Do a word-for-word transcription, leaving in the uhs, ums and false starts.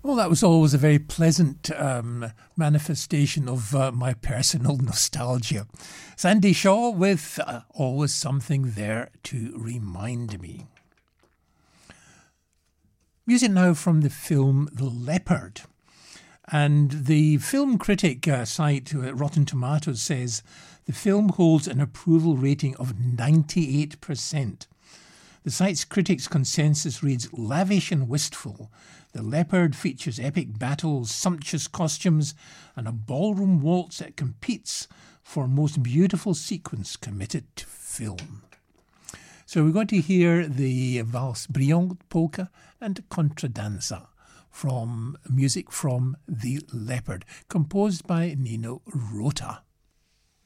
Well, that was always a very pleasant um, manifestation of uh, my personal nostalgia. Sandy Shaw with uh, Always Something There to Remind Me. Music now from the film The Leopard. And the film critic uh, site uh, Rotten Tomatoes says the film holds an approval rating of ninety-eight percent. The site's critics' consensus reads, lavish and wistful. The Leopard features epic battles, sumptuous costumes, and a ballroom waltz that competes for most beautiful sequence committed to film. So we're going to hear the Valse Brillante polka and Contradanza from music from The Leopard, composed by Nino Rota.